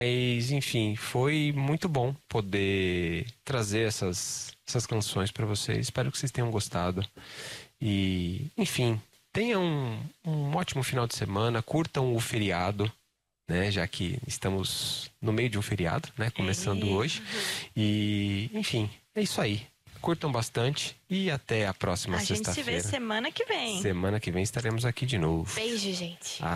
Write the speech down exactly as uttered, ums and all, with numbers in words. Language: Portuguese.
Mas, enfim, foi muito bom poder trazer essas, essas canções para vocês. Espero que vocês tenham gostado. E, enfim, tenham um, um ótimo final de semana. Curtam o feriado, né? Já que estamos no meio de um feriado, né? Começando É. hoje. E, enfim, é isso aí. Curtam bastante e até a próxima A gente se vê sexta-feira. semana que vem. Semana que vem estaremos aqui de novo. Beijo, gente.